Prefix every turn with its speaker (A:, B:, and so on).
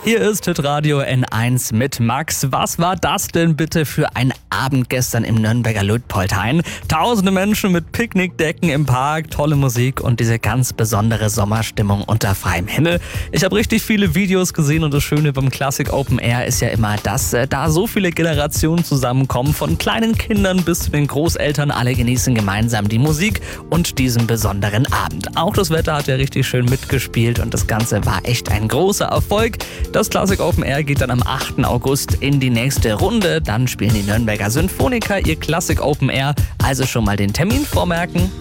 A: Hier ist Hitradio N1 mit Max. Was war das denn bitte für ein Abend gestern im Nürnberger Luitpoldhain? Tausende Menschen mit Picknickdecken im Park, tolle Musik und diese ganz besondere Sommerstimmung unter freiem Himmel. Ich habe richtig viele Videos gesehen und das Schöne beim Classic Open Air ist ja immer, dass da so viele Generationen zusammenkommen, von kleinen Kindern bis zu den Großeltern. Alle genießen gemeinsam die Musik und diesen besonderen Abend. Auch das Wetter hat ja richtig schön mitgespielt und das Ganze war echt ein großer Erfolg. Das Classic Open Air geht dann am 8. August in die nächste Runde. Dann spielen die Nürnberger Symphoniker ihr Classic Open Air. Also schon mal den Termin vormerken.